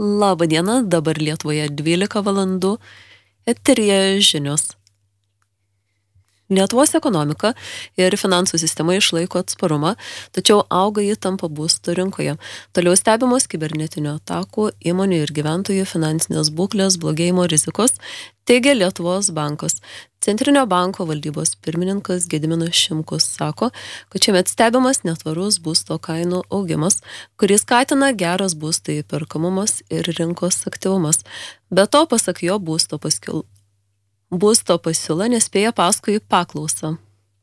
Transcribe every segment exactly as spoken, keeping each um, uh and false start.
Labą dieną, dabar Lietuvoje dvylika valandų, eteryje žinios. Lietuvos ekonomika ir finansų sistema išlaiko atsparumą, tačiau auga įtampa būstų rinkoje. Toliau stebimos kibernetinių atakų, įmonių ir gyventojų finansinės būklės blogėjimo rizikos, teigia Lietuvos bankas. Centrinio banko valdybos pirmininkas Gediminas Šimkus sako, kad šiemet stebimas netvarus būsto kainų augimas, kurį skatina geras būsto įperkamumas ir rinkos aktyvumas. Be to, pasak jo, būsto paskil... būsto pasiūla nespėja paskui paklausą.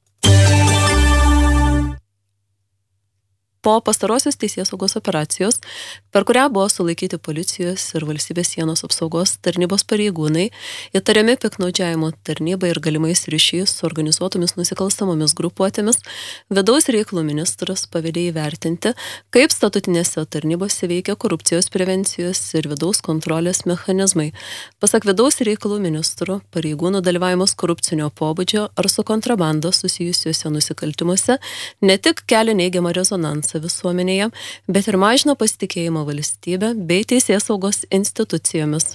Po pastarosios teisėsaugos operacijos, per kurią buvo sulaikyti policijos ir valstybės sienos apsaugos tarnybos pareigūnai, įtariami piktnaudžiavimo tarnyba ir galimais ryšiais su organizuotomis nusikalstamomis grupuotėmis, vidaus reikalų ministras pavedė įvertinti, kaip statutinėse tarnybose veikia korupcijos prevencijos ir vidaus kontrolės mechanizmai. Pasak vidaus reikalų ministro, pareigūnų dalyvavimas korupcinio pobūdžio ar su kontrabanda susijusiuose nusikaltimuose ne tik kelia neigiamą rezonansą visuomenėje, bet ir mažina pasitikėjimą valstybę bei teisėsaugos institucijomis.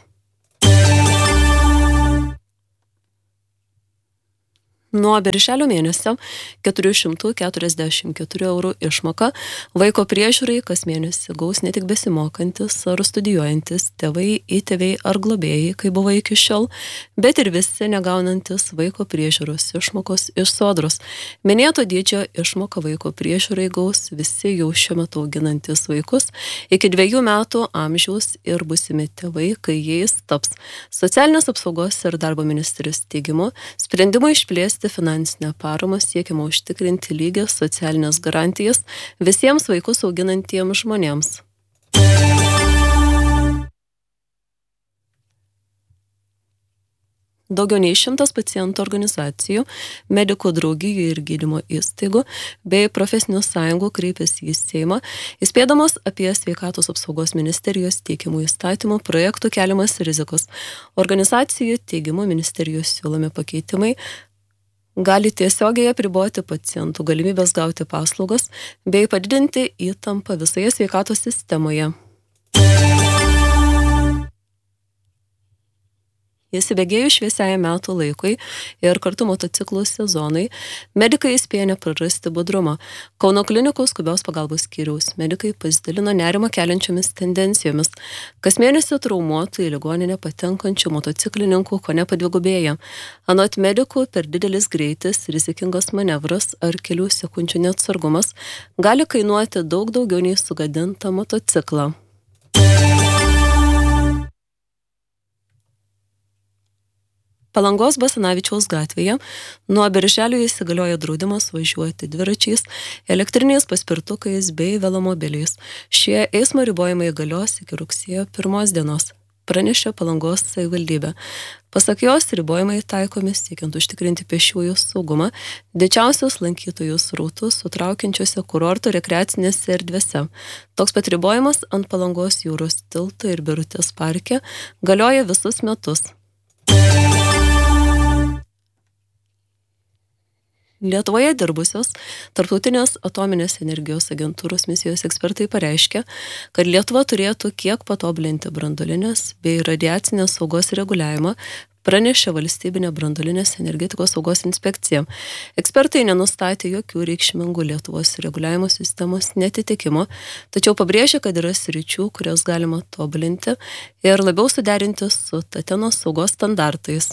Nuo birželio mėnesio keturi šimtai keturiasdešimt keturi eurų išmoka vaiko priežiūrai kas mėnesį gaus ne tik besimokantis ar studijuojantis tėvai, įtėviai ar globėjai, kaip buvo iki šiol, bet ir visi negaunantis vaiko priežiūros išmokos iš Sodros. Minėto dydžio išmoka vaiko priežiūrai gaus visi jau šiuo metu auginantis vaikus iki dviejų metų amžiaus ir busimi tėvai, kai jais taps. Socialinės apsaugos ir darbo ministrės teigimu, sprendimą išplėsti finansinę paramą siekiama užtikrinti lygias socialinės garantijas visiems vaikus auginantiems žmonėms. Daugiau nei šimtas pacientų organizacijų, medikų draugijų ir gydymo įstaigų bei profesinių sąjungų kreipėsi į Seimą, įspėdamos apie sveikatos apsaugos ministerijos teikiamų įstatymų projektų keliamas rizikos. Organizacijų teigimu ministerijos siūlomi pakeitimai gali tiesiogiai apriboti pacientų galimybės gauti paslaugas bei padidinti įtampą visoje sveikatos sistemoje. Įsibėgėjus šviesiajam metų laikui ir kartu motociklų sezonui, medikai įspėja neprarasti budrumą. Kauno klinikos skubios pagalbos skyriaus medikai pasidalino nerimą keliančiomis tendencijomis. Kas mėnesį traumuotų į ligoninę patenkančių motociklininkų kone padvigubėja. Anot medikų, per didelis greitis, rizikingas manevras ar kelių sekundžių neatsargumas gali kainuoti daug daugiau nei sugadintą motociklą. Palangos Basanavičiaus gatvėje nuo birželio įsigalioja draudimas važiuoti dviračiais, elektriniais paspirtukais bei velomobiliais. Šie eismo ribojimai galios iki rugsėjo pirmos dienos, pranešė Palangos savivaldybė. Pasak jos, ribojimai taikomi siekiant užtikrinti pėsčiųjų saugumą didžiausius lankytojų srautus sutraukiančiose kurorto rekreacinėse erdvėse. Toks pat ribojimas ant Palangos jūros tilto ir Birutės parke galioja visus metus. Lietuvoje dirbusios Tarptautinės atominės energijos agentūros misijos ekspertai pareiškė, kad Lietuva turėtų kiek patobulinti branduolinės bei radiacinės saugos reguliavimą, pranešė valstybinė branduolinės energetikos saugos inspekcija. Ekspertai nenustatė jokių reikšmingų Lietuvos reguliavimo sistemos netitikimo, tačiau pabrėžė, kad yra sričių, kurias galima tobulinti ir labiau suderinti su Tatenos saugos standartais.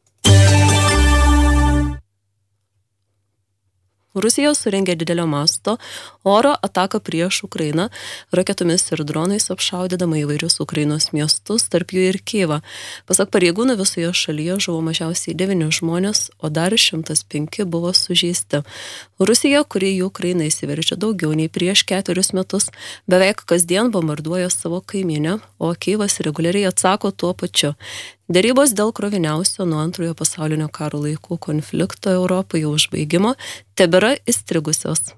Rusija surengė didelio masto oro ataką prieš Ukrainą, raketomis ir dronais apšaudydama įvairius Ukrainos miestus, tarp jų ir Kijevą. Pasak pareigūnų, visoje šalyje žuvo mažiausiai devyni žmonės, o dar šimtas penki buvo sužeisti. Rusija, kuri į Ukrainą įsiveržė daugiau nei prieš ketverius metus, beveik kasdien bombarduoja savo kaimynę, o Kijevas reguliariai atsako tuo pačiu. Derybos dėl kroviniausio nuo antrojo pasaulinio karo laikų konflikto Europoje užbaigimo tebėra įstrigusios.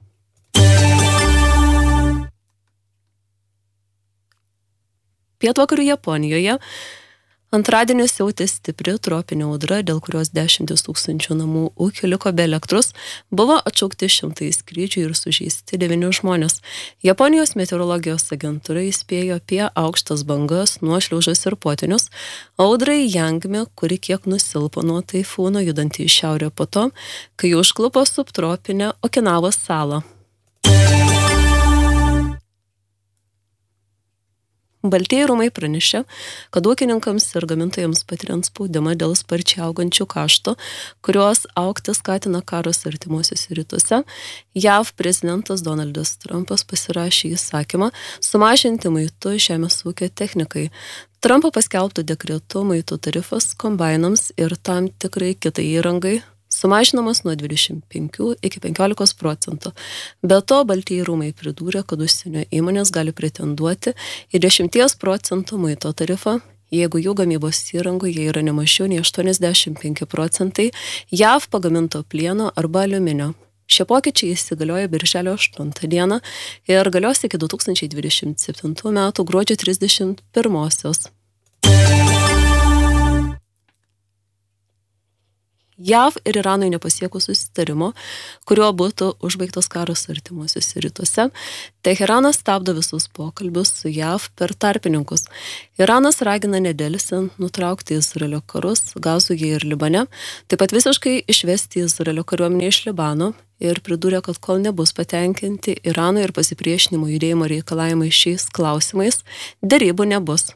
Pietvakarių Japonijoje Antradienį siautė stipri tropinė audra, dėl kurios dešimtis tūkstančių namų ūkių liko be elektros, buvo atšaukti šimtai skrydžių ir sužeisti devyni žmonės. Japonijos meteorologijos agentūra įspėjo apie aukštas bangas, nuošliaužas ir potvinius. Audrai Jangmi, kuri kiek nusilpo nuo taifūno judantį į šiaurę po to, kai užklupo subtropinę Okinavos salą. Baltieji rūmai pranešė, kad ūkininkams ir gamintojams patiriant spaudimą dėl sparčiai augančių kaštų, kuriuos augti skatina karas artimuosiuose rytuose, J A V prezidentas Donaldas Trumpas pasirašė įsakymą sumažinti muitų žemės ūkio technikai. Trumpo paskelbtų dekretų muitų tarifas kombainams ir tam tikrai kitai įrangai sumažinamas nuo dvidešimt penkių iki penkiolikos procentų. Be to, Baltieji rūmai pridūrė, kad užsienio įmonės gali pretenduoti į dešimties procentų muito tarifą, jeigu jų gamybos įrangoje yra ne mažiau nei aštuoniasdešimt penki procentai J A V pagaminto plieno arba aliuminio. Šie pokyčiai įsigalioja birželio aštuntą dieną ir galios iki du tūkstančiai dvidešimt septintų metų gruodžio trisdešimt pirmosios. J A V ir Iranui nepasiekus susitarimo, kuriuo būtų užbaigtas karas artimuosiuose rytuose, Teheranas stabdo visus pokalbius su J A V per tarpininkus. Iranas ragina nedelsiant nutraukti Izraelio karus Gazoje ir Libane, taip pat visiškai išvesti Izraelio kariuomenę iš Libano ir pridūrė, kad kol nebus patenkinti Irano ir pasipriešinimo judėjimo reikalavimai šiais klausimais, derybų nebus.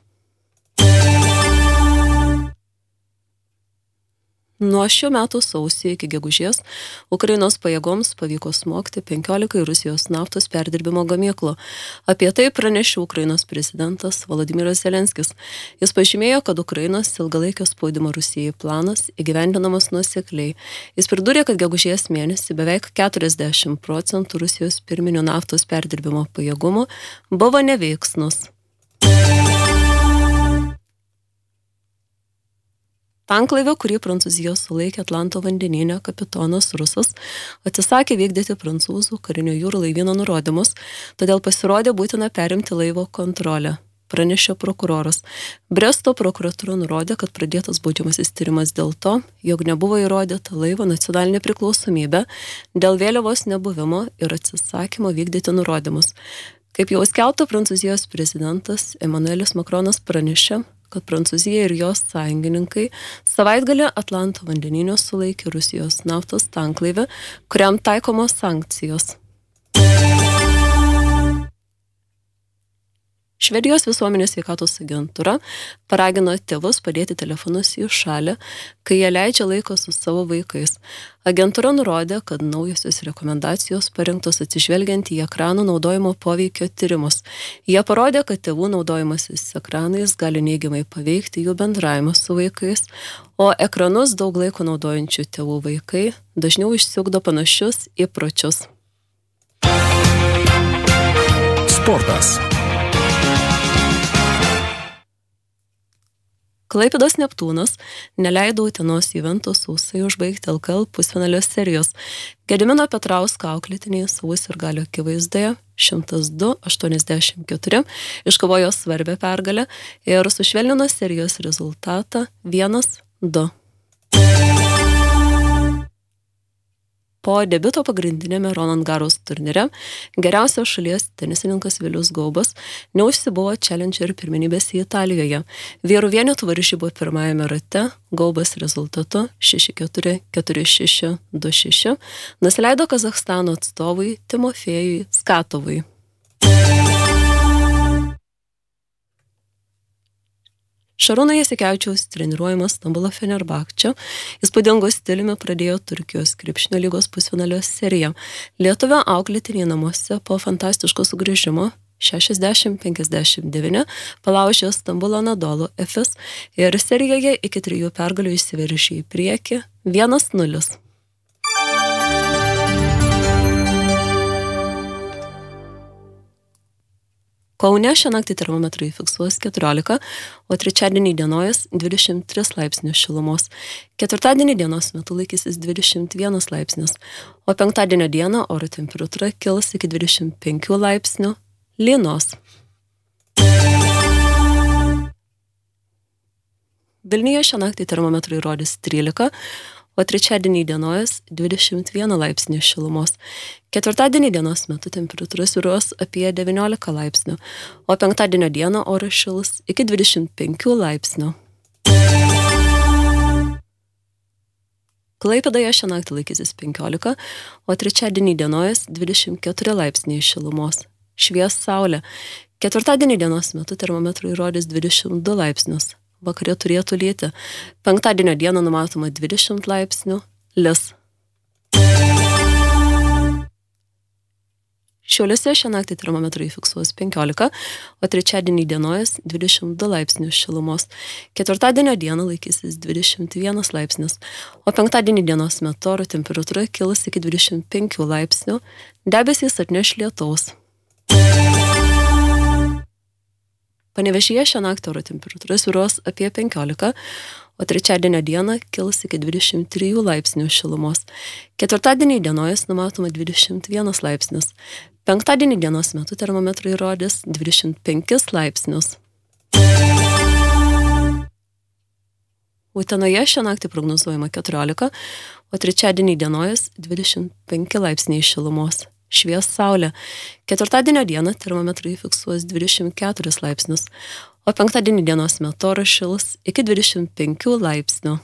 Nuo šių metų sausio iki gegužės Ukrainos pajėgoms pavyko smogti penkiolikai Rusijos naftos perdirbimo gamyklų. Apie tai pranešė Ukrainos prezidentas Volodymyras Zelenskis. Jis pažymėjo, kad Ukrainos ilgalaikio spaudimo Rusijai planas įgyvendinamas nuosekliai. Jis pridūrė, kad gegužės mėnesį beveik keturiasdešimt procentų Rusijos pirminių naftos perdirbimo pajėgumų buvo neveiksnus. Tanklaivio, kurį Prancūzija sulaikė Atlanto vandenyne kapitonas Rusas, atsisakė vykdyti prancūzų karinio jūrų laivyno nurodymus, todėl pasirodė būtina perimti laivo kontrolę, pranešė prokuroras. Bresto prokuratūra nurodė, kad pradėtas baudžiamasis tyrimas dėl to, jog nebuvo įrodyta laivo nacionalinė priklausomybė dėl vėliavos nebuvimo ir atsisakymo vykdyti nurodymus. Kaip jau skelbta, Prancūzijos prezidentas Emmanuelis Macronas pranešė, kad Prancūzija ir jos sąjungininkai savaitgalį Atlanto vandenyne sulaikė Rusijos naftos tanklaivį, kuriam taikomos sankcijos. Švedijos visuomenės sveikatos agentūra paragino tėvus padėti telefonus į šalį, kai jie leidžia laiką su savo vaikais. Agentūra nurodė, kad naujosios rekomendacijos parengtos atsižvelgiant į ekranų naudojimo poveikio tyrimus. Jie parodė, kad tėvų naudojimasis ekranais gali neigiamai paveikti jų bendravimą su vaikais, o ekranus daug laiko naudojančių tėvų vaikai dažniau išsiugdo panašius įpročius. Sportas. Klaipėdos Neptūnas neleido Utenos Juventus sausai užbaigti L K L pusfinalio serijos. Gedimino Petrausko auklėtiniai savų sirgalių akivaizdoje šimtas du aštuoniasdešimt keturi iškovojo svarbią pergalę ir sušvelnino serijos rezultatą vienas du. Po debiuto pagrindinėme Roland Garros turnyre geriausias šalies tenisininkas Vilius Gaubas neužsibuvo Challenger pirmenybėse Italijoje. Vyrų vienetų varžybų pirmajame rate Gaubas rezultatu šeši keturi, keturi šeši, du šeši nusileido Kazachstano atstovui Timofėjui Skatovui. Šarūno Jasikevičiaus treniruojamas Stambulo Fenerbahče įspūdingu stiliumi pradėjo Turkijos krepšinio lygos pusfinalio seriją. Lietuvio auklėtiniai namuose po fantastiško sugrįžimo šešiasdešimt penkiasdešimt devyni palaužė Stambulo Anadolu Efes ir serijoje iki trijų pergalių išsiveržė į priekį vienas nulis. Kaune šią naktį termometrai fiksuos keturiolika, o trečiadienį dienojas dvidešimt tris laipsnius šilumos. Ketvirtadienį dienos metu laikysis dvidešimt vienas laipsnis, o penktadienio dieną oro temperatūra kils iki dvidešimt penkių laipsnių lynos. Vilniuje šią naktį termometrai rodys trylika, o trečiadienį dienojas dvidešimt vieną laipsnių šilumos. Ketvirtadienį dienos metu temperatūra svyruos apie devyniolika laipsnių, o penktadienio dieną oras šils iki dvidešimt penkių laipsnių. Klaipėdoje šią naktį laikysis penkiolika, o trečiadienį dienojas dvidešimt keturi laipsniai šilumos. Švies saulė. Ketvirtadienį dienos metu termometrai rodys dvidešimt du laipsnius. Vakare turėtų lyti. Penktadienio dieną numatoma dvidešimt laipsnių. Lis. Šiauliuose šią naktį termometrai fiksuos penkiolika, o trečiadienį dienojas dvidešimt du laipsnius šilumos. Ketvirtadienio dieną laikysis dvidešimt vienas laipsnis, o penktadienį dienos metu oro temperatūra kils iki dvidešimt penkių laipsnių, debesys atneš lietaus. Panevėžyje šią naktį oro temperatūra svyruos apie penkiolika, o trečiadienio dieną kils iki dvidešimt trijų laipsnių šilumos. Ketvirtadienį dienojas numatoma dvidešimt vienas laipsnis. Penktadienį dienos metu termometrai rodys dvidešimt penkis laipsnius. Utenoje šią naktį prognozuojama keturiolika, o trečiadienį dienojas dvidešimt penki laipsniai šilumos. Švies saulė. Ketvirtadienio dieną termometrai fiksuos dvidešimt keturis laipsnius, o penktadienį dienos metu oras šils iki dvidešimt penkių laipsnių.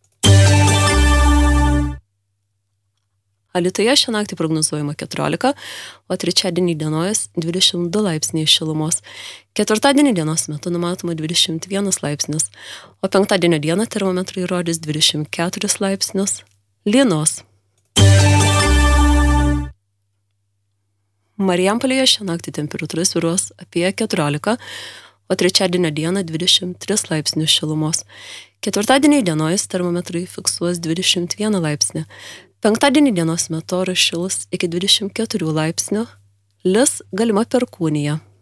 Alytuje šią naktį prognozuojama keturiolika, o trečiadienį dienojas dvidešimt du laipsniai šilumos. Ketvirtadienį dienos metu numatoma dvidešimt vienas laipsnis, o penktadienio dieną termometrai rodys dvidešimt keturis laipsnius. Lynos. Marijampolėje šią naktį temperatūra svyruos apie keturiolika, o trečiadienio dieną dvidešimt tris laipsnius šilumos. Ketvirtadienį dienojas termometrai fiksuos dvidešimt vieną laipsnį. Penktadienį dienos metu oras šils iki dvidešimt keturių laipsnių. Lis galima perkūnija.